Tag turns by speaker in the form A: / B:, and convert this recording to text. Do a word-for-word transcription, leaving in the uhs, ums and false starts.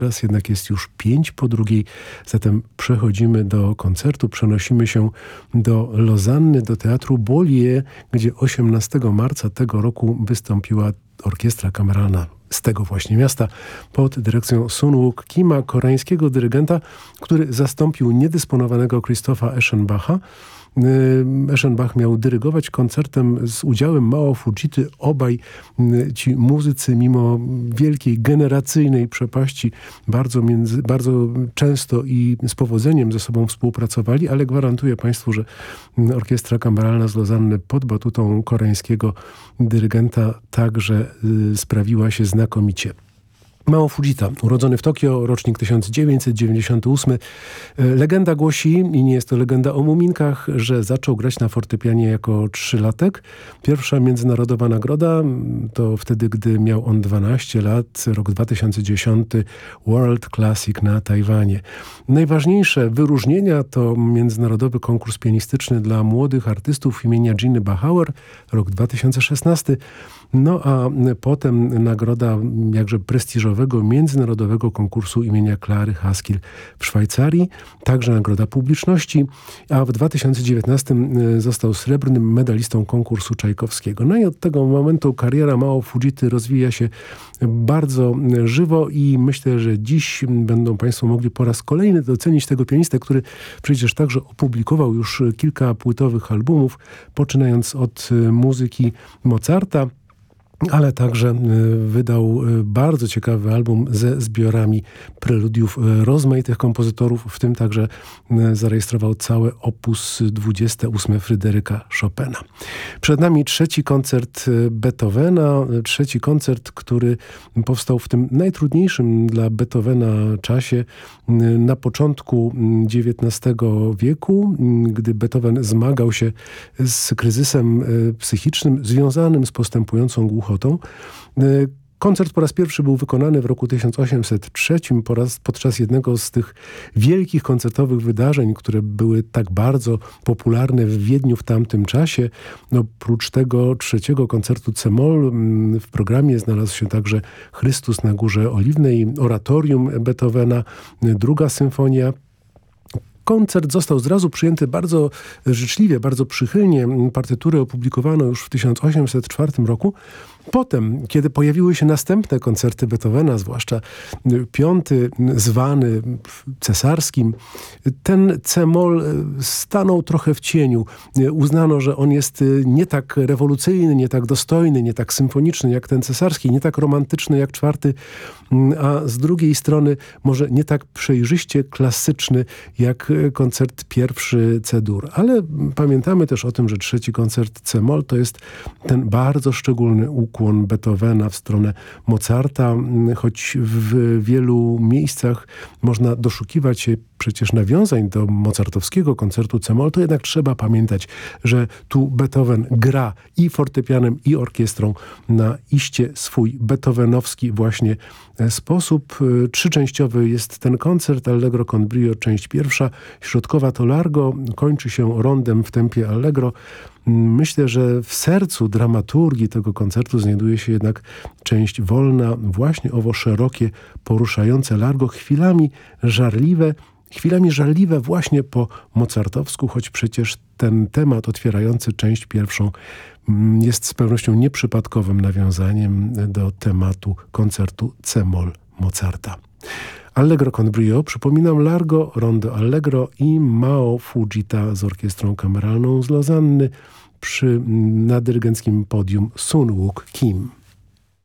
A: Teraz jednak jest już pięć po drugiej, zatem przechodzimy do koncertu, przenosimy się do Lozanny, do Teatru Beaulieu, gdzie osiemnastego marca tego roku wystąpiła orkiestra kameralna z tego właśnie miasta pod dyrekcją Sun-wook Kima, koreańskiego dyrygenta, który zastąpił niedysponowanego Christopha Eschenbacha. Eschenbach miał dyrygować koncertem z udziałem Mao Fujity. Obaj ci muzycy, mimo wielkiej generacyjnej przepaści, bardzo, między, bardzo często i z powodzeniem ze sobą współpracowali, ale gwarantuję Państwu, że orkiestra kameralna z Lozanny pod batutą koreańskiego dyrygenta także sprawiła się znakomicie. Mao Fujita, urodzony w Tokio, rocznik tysiąc dziewięćset dziewięćdziesiąty ósmy. Legenda głosi, i nie jest to legenda o muminkach, że zaczął grać na fortepianie jako trzylatek. Pierwsza międzynarodowa nagroda to wtedy, gdy miał on dwanaście lat, rok dwa tysiące dziesiąty, World Classic na Tajwanie. Najważniejsze wyróżnienia to międzynarodowy konkurs pianistyczny dla młodych artystów imienia Giny Bachauer, rok dwa tysiące szesnasty. No a potem nagroda jakże prestiżowego międzynarodowego konkursu imienia Klary Haskell w Szwajcarii, także nagroda publiczności, a w dwa tysiące dziewiętnastym został srebrnym medalistą konkursu Czajkowskiego. No i od tego momentu kariera Mao Fujity rozwija się bardzo żywo i myślę, że dziś będą Państwo mogli po raz kolejny docenić tego pianistę, który przecież także opublikował już kilka płytowych albumów, poczynając od muzyki Mozarta, ale także wydał bardzo ciekawy album ze zbiorami preludiów rozmaitych kompozytorów, w tym także zarejestrował całe opus dwudziesty ósmy Fryderyka Chopina. Przed nami trzeci koncert Beethovena, trzeci koncert, który powstał w tym najtrudniejszym dla Beethovena czasie, na początku dziewiętnastego wieku, gdy Beethoven zmagał się z kryzysem psychicznym związanym z postępującą głuchotą. Koncert po raz pierwszy był wykonany w roku tysiąc osiemset trzecim po raz, podczas jednego z tych wielkich koncertowych wydarzeń, które były tak bardzo popularne w Wiedniu w tamtym czasie. No, oprócz tego trzeciego koncertu C-moll w programie znalazł się także Chrystus na Górze Oliwnej, oratorium Beethovena, druga symfonia. Koncert został zrazu przyjęty bardzo życzliwie, bardzo przychylnie. Partyturę opublikowano już w tysiąc osiemset czwartym roku. Potem, kiedy pojawiły się następne koncerty Beethovena, zwłaszcza piąty, zwany cesarskim, ten C-moll stanął trochę w cieniu. Uznano, że on jest nie tak rewolucyjny, nie tak dostojny, nie tak symfoniczny jak ten cesarski, nie tak romantyczny jak czwarty, a z drugiej strony może nie tak przejrzyście klasyczny jak koncert pierwszy C-dur. Ale pamiętamy też o tym, że trzeci koncert C-moll to jest ten bardzo szczególny ukłon Beethovena w stronę Mozarta, choć w wielu miejscach można doszukiwać się przecież nawiązań do mozartowskiego koncertu C-moll, to jednak trzeba pamiętać, że tu Beethoven gra i fortepianem, i orkiestrą na iście swój beethovenowski właśnie sposób. Trzyczęściowy jest ten koncert, Allegro con brio, część pierwsza, środkowa to largo, kończy się rondem w tempie allegro. Myślę, że w sercu dramaturgii tego koncertu znajduje się jednak część wolna, właśnie owo szerokie, poruszające largo, chwilami żarliwe, chwilami żarliwe właśnie po mozartowsku, choć przecież ten temat otwierający część pierwszą jest z pewnością nieprzypadkowym nawiązaniem do tematu koncertu C-moll Mozarta. Allegro con brio, przypominam, largo, rondo allegro i Mao Fujita z orkiestrą kameralną z Lozanny przy nadyrygenckim podium Sun-wook Kim.